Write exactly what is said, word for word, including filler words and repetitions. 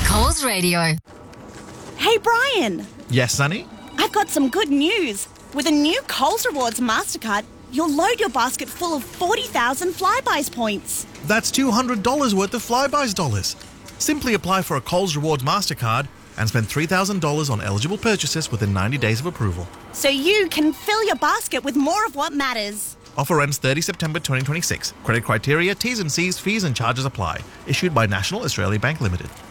Coles Radio. Hey, Brian. Yes, Sunny? I've got some good news. With a new Coles Rewards MasterCard, you'll load your basket full of forty thousand Flybuys points. That's two hundred dollars worth of Flybuys dollars. Simply apply for a Coles Rewards MasterCard and spend three thousand dollars on eligible purchases within ninety days of approval. So you can fill your basket with more of what matters. Offer ends thirtieth September twenty twenty-six. Credit criteria, T's and C's, fees and charges apply. Issued by National Australia Bank Limited.